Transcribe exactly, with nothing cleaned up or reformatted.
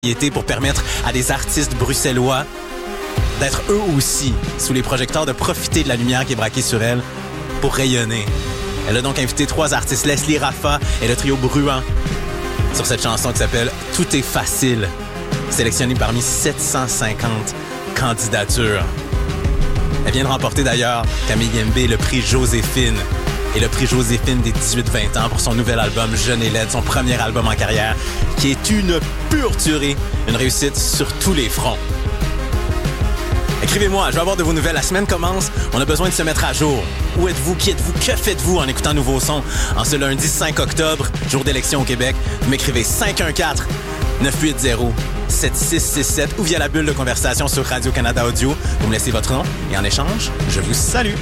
pour permettre à des artistes bruxellois d'être eux aussi sous les projecteurs, de profiter de la lumière qui est braquée sur elle pour rayonner. Elle a donc invité trois artistes, Leslie Raffa et le trio Bruant, sur cette chanson qui s'appelle « Tout est facile », sélectionnée parmi sept cent cinquante candidatures. Elle vient de remporter d'ailleurs, Camille Yembe, le prix Joséphine et le prix Joséphine des dix-huit vingt ans pour son nouvel album Jeune et laide, son premier album en carrière, qui est une pure tuerie, une réussite sur tous les fronts. Écrivez-moi, je vais avoir de vos nouvelles. La semaine commence, on a besoin de se mettre à jour. Où êtes-vous? Qui êtes-vous? Que faites-vous en écoutant Nouveau Son en ce lundi cinq octobre, jour d'élection au Québec? Vous m'écrivez cinq un quatre neuf huit zéro sept six six sept ou via la bulle de conversation sur Radio-Canada Audio. Vous me laissez votre nom et en échange, je vous salue.